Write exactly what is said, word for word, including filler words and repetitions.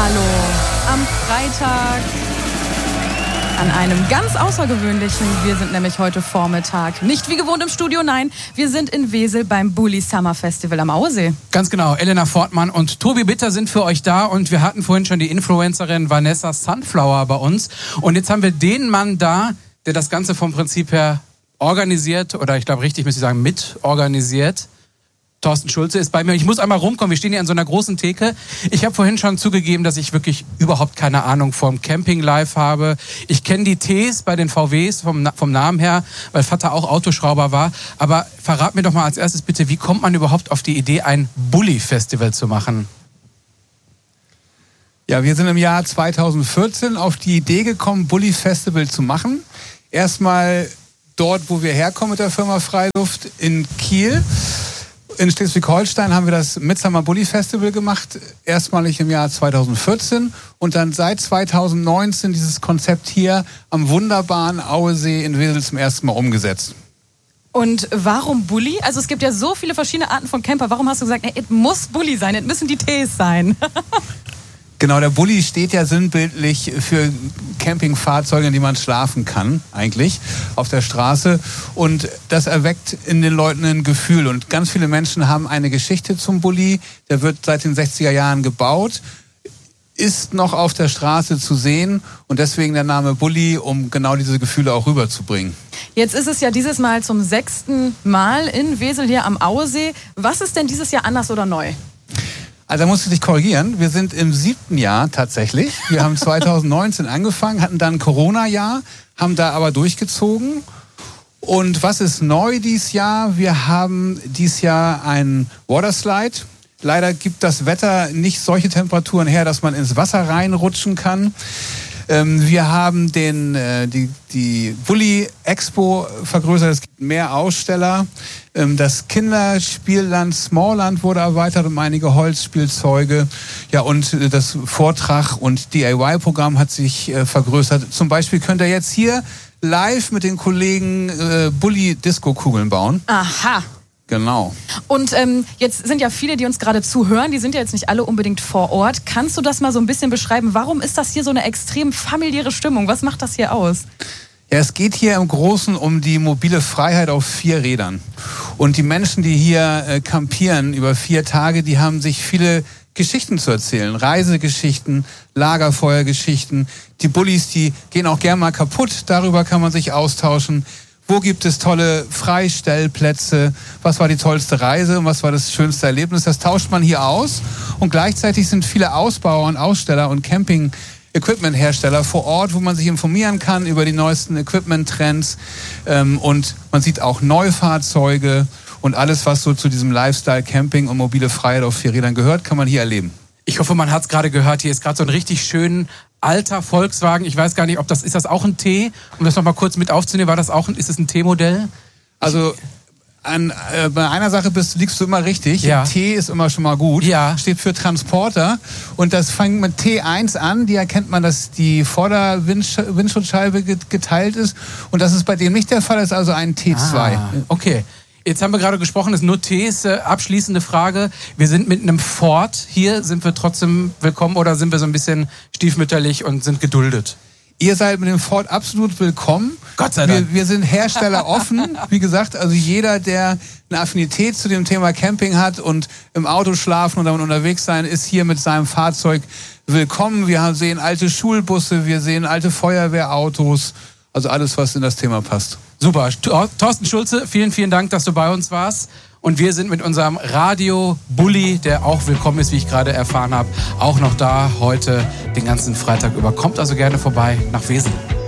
Hallo am Freitag an einem ganz außergewöhnlichen. Wir sind nämlich heute Vormittag nicht wie gewohnt im Studio, nein, wir sind in Wesel beim Bulli Summer Festival am Auesee. Ganz genau, Elena Fortmann und Tobi Bitter sind für euch da und wir hatten vorhin schon die Influencerin Vanessa Sunflower bei uns und jetzt haben wir den Mann da, der das Ganze vom Prinzip her organisiert oder ich glaube richtig müsste ich sagen mitorganisiert. Thorsten Schulze ist bei mir. Ich muss einmal rumkommen. Wir stehen hier an so einer großen Theke. Ich habe vorhin schon zugegeben, dass ich wirklich überhaupt keine Ahnung vom Camping Live habe. Ich kenne die Ts bei den V Ws vom, vom Namen her, weil Vater auch Autoschrauber war. Aber verrat mir doch mal als erstes bitte, wie kommt man überhaupt auf die Idee, ein Bulli-Festival zu machen? Ja, wir sind im Jahr zweitausendvierzehn auf die Idee gekommen, Bulli-Festival zu machen. Erstmal dort, wo wir herkommen mit der Firma Freiluft in Kiel. In Schleswig-Holstein haben wir das Midsummer Bulli Festival gemacht, erstmalig im Jahr zweitausendvierzehn und dann seit zweitausendneunzehn dieses Konzept hier am wunderbaren Auesee in Wesel zum ersten Mal umgesetzt. Und warum Bulli? Also es gibt ja so viele verschiedene Arten von Camper. Warum hast du gesagt, es muss Bulli sein, es müssen die Ts sein? Genau, der Bulli steht ja sinnbildlich für Campingfahrzeuge, in die man schlafen kann, eigentlich, auf der Straße. Und das erweckt in den Leuten ein Gefühl. Und ganz viele Menschen haben eine Geschichte zum Bulli. Der wird seit den sechziger Jahren gebaut, ist noch auf der Straße zu sehen. Und deswegen der Name Bulli, um genau diese Gefühle auch rüberzubringen. Jetzt ist es ja dieses Mal zum sechsten Mal in Wesel hier am Auesee. Was ist denn dieses Jahr anders oder neu? Also da musst du dich korrigieren. Wir sind im siebten Jahr tatsächlich. Wir haben zweitausendneunzehn angefangen, hatten dann ein Corona-Jahr, haben da aber durchgezogen. Und was ist neu dieses Jahr? Wir haben dieses Jahr einen Waterslide. Leider gibt das Wetter nicht solche Temperaturen her, dass man ins Wasser reinrutschen kann. Wir haben den, die, die Bulli Expo vergrößert, es gibt mehr Aussteller. Das Kinderspielland Smallland wurde erweitert um einige Holzspielzeuge. Ja, und das Vortrag- und D I Y-Programm hat sich vergrößert. Zum Beispiel könnt ihr jetzt hier live mit den Kollegen äh, Bulli-Disco-Kugeln bauen. Aha. Genau. Und ähm, jetzt sind ja viele, die uns gerade zuhören, die sind ja jetzt nicht alle unbedingt vor Ort. Kannst du das mal so ein bisschen beschreiben? Warum ist das hier so eine extrem familiäre Stimmung? Was macht das hier aus? Ja, es geht hier im Großen um die mobile Freiheit auf vier Rädern. Und die Menschen, die hier äh, campieren über vier Tage, die haben sich viele Geschichten zu erzählen. Reisegeschichten, Lagerfeuergeschichten. Die Bullis, die gehen auch gern mal kaputt. Darüber kann man sich austauschen. Wo gibt es tolle Freistellplätze? Was war die tollste Reise und was war das schönste Erlebnis? Das tauscht man hier aus. Und gleichzeitig sind viele Ausbauer und Aussteller und Camping-Equipment-Hersteller vor Ort, wo man sich informieren kann über die neuesten Equipment-Trends. Und man sieht auch Neufahrzeuge und alles, was so zu diesem Lifestyle-Camping und mobile Freiheit auf vier Rädern gehört, kann man hier erleben. Ich hoffe, man hat es gerade gehört. Hier ist gerade so ein richtig schön alter Volkswagen. Ich weiß gar nicht, ob das ist das auch ein T, um das noch mal kurz mit aufzunehmen. War das auch ein, ist es ein T-Modell? Also an, äh, bei einer Sache bist, liegst du immer richtig. Ja. T ist immer schon mal gut. Ja. Steht für Transporter. Und das fängt mit T eins an. Die erkennt man, dass die Vorder-Windschutzscheibe geteilt ist. Und das ist bei dem nicht der Fall. Das ist also ein T zwei. Ah, okay. Jetzt haben wir gerade gesprochen, das ist nur Ts. Äh, abschließende Frage. Wir sind mit einem Ford hier. Sind wir trotzdem willkommen oder sind wir so ein bisschen stiefmütterlich und sind geduldet? Ihr seid mit dem Ford absolut willkommen. Gott sei Dank. Wir, wir sind herstelleroffen. Wie gesagt, also jeder, der eine Affinität zu dem Thema Camping hat und im Auto schlafen und damit unterwegs sein, ist hier mit seinem Fahrzeug willkommen. Wir sehen alte Schulbusse, wir sehen alte Feuerwehrautos. Also alles, was in das Thema passt. Super. Thorsten Schulze, vielen, vielen Dank, dass du bei uns warst. Und wir sind mit unserem Radio Bulli, der auch willkommen ist, wie ich gerade erfahren habe, auch noch da heute den ganzen Freitag über. Kommt also gerne vorbei nach Wesel.